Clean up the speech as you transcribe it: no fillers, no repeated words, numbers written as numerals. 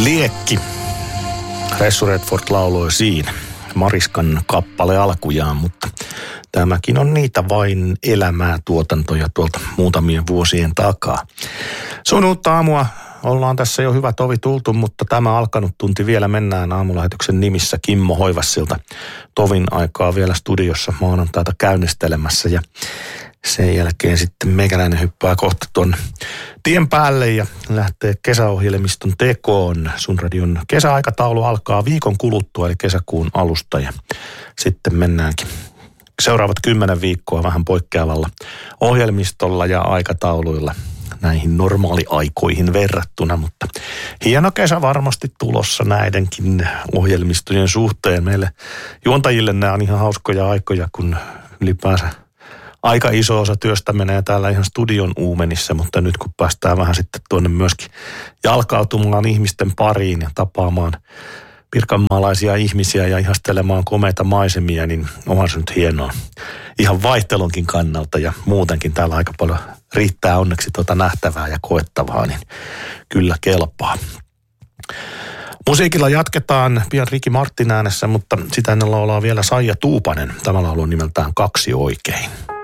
Liekki. Ressu Redford lauloi siinä. Mariskan kappale alkujaan, mutta tämäkin on niitä vain elämää tuotantoja tuolta muutamien vuosien takaa. Sun uutta aamua ollaan tässä jo hyvä tovi tultu, mutta tämä alkanut tunti vielä mennään aamulähetyksen nimissä Kimmo Hoivassilta tovin aikaa vielä studiossa maanantaita käynnistelemässä ja sen jälkeen sitten meikäläinen hyppää kohta tuon tien päälle ja lähtee kesäohjelmiston tekoon. Sun radion kesäaikataulu alkaa viikon kuluttua eli kesäkuun alusta ja sitten mennäänkin seuraavat 10 viikkoa vähän poikkeavalla ohjelmistolla ja aikatauluilla näihin normaaliaikoihin verrattuna, mutta hieno kesä varmasti tulossa näidenkin ohjelmistojen suhteen. Meille juontajille nämä on ihan hauskoja aikoja, kun ylipäänsä aika iso osa työstä menee täällä ihan studion uumenissa, mutta nyt kun päästään vähän sitten tuonne myöskin jalkautumaan ihmisten pariin ja tapaamaan pirkanmaalaisia ihmisiä ja ihastelemaan komeita maisemia, niin onhan se nyt hienoa. Ihan vaihtelunkin kannalta ja muutenkin täällä aika paljon riittää onneksi nähtävää ja koettavaa, niin kyllä kelpaa. Musiikilla jatketaan pian Ricky Martin äänessä, mutta sitä ennen laulaa vielä Saija Tuupanen. Tämä laulu on nimeltään Kaksi oikein.